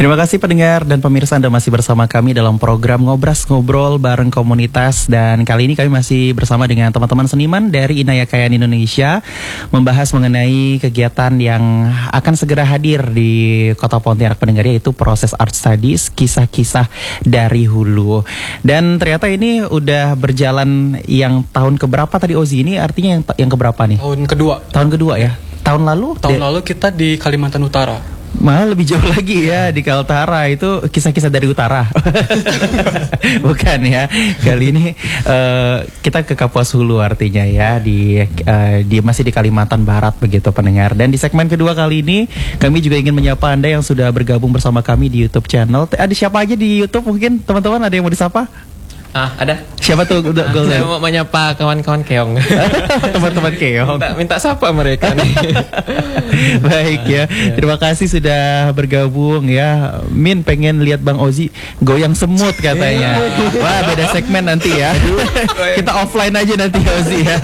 Terima kasih pendengar dan pemirsa, Anda masih bersama kami dalam program Ngobras Ngobrol bareng komunitas. Dan kali ini kami masih bersama dengan teman-teman seniman dari Inaya Kayan Indonesia, membahas mengenai kegiatan yang akan segera hadir di Kota Pontianak pendengar, yaitu proses art studies, kisah-kisah dari hulu. Dan ternyata ini udah berjalan yang tahun keberapa tadi Ozi? Ini artinya yang keberapa nih? Tahun kedua. Tahun kedua ya? Tahun lalu? Tahun lalu kita di Kalimantan Utara. Malah lebih jauh lagi ya, di Kaltara. Itu kisah-kisah dari utara. Bukan ya. Kali ini kita ke Kapuas Hulu artinya ya, di masih di Kalimantan Barat begitu pendengar. Dan di segmen kedua kali ini kami juga ingin menyapa Anda yang sudah bergabung bersama kami di YouTube channel. Ada siapa aja di YouTube mungkin teman-teman, ada yang mau disapa? Ada. Siapa tuh? Saya mau menyapa kawan-kawan keong. Teman-teman keong. Minta sapa mereka nih. Baik ya. Terima kasih sudah bergabung ya. Min pengen lihat Bang Ozi goyang semut katanya. Wah, beda segmen nanti ya. Kita offline aja nanti Ozi ya.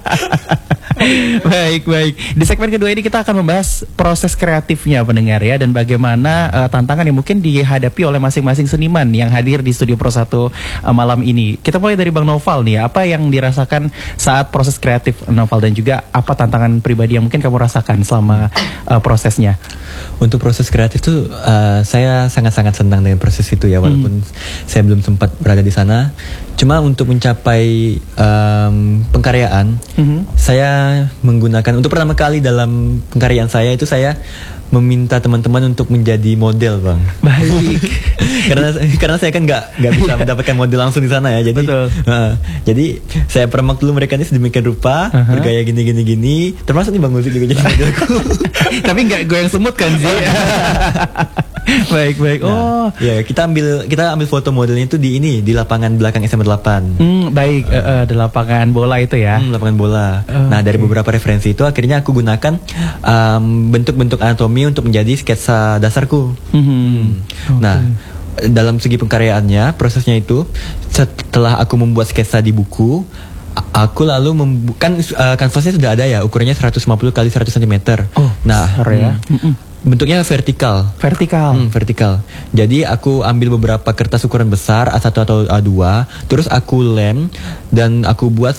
Baik. Di segmen kedua ini kita akan membahas proses kreatifnya pendengar ya, dan bagaimana tantangan yang mungkin dihadapi oleh masing-masing seniman yang hadir di Studio Pro 1 malam ini. Kita mulai dari Bang Noval nih ya. Apa yang dirasakan saat proses kreatif Noval, dan juga apa tantangan pribadi yang mungkin kamu rasakan selama prosesnya? Untuk proses kreatif tuh saya sangat-sangat senang dengan proses itu ya, walaupun saya belum sempat berada di sana. Cuma untuk mencapai pengkaryaan, saya menggunakan untuk pertama kali dalam pengkaryaan saya itu saya meminta teman-teman untuk menjadi model, Bang. Baik. karena saya kan nggak bisa mendapatkan model langsung di sana ya, jadi jadi saya permak dulu mereka ini sedemikian rupa, bergaya gini, termasuk nih Bang Uzi juga jadi modelku. Tapi nggak goyang semut kan sih? Baik. Nah, ya kita ambil foto modelnya itu di lapangan belakang SMA 8. Baik, di lapangan bola itu ya. Lapangan bola. Nah, dari beberapa referensi itu akhirnya aku gunakan bentuk-bentuk anatomi untuk menjadi sketsa dasarku. Nah, dalam segi pengkaryaannya, prosesnya itu setelah aku membuat sketsa di buku, aku lalu kanvasnya sudah ada ya, ukurannya 150 kali 100 cm. Nah, bentuknya vertikal. Vertikal. Jadi aku ambil beberapa kertas ukuran besar A1 atau A2, terus aku lem dan aku buat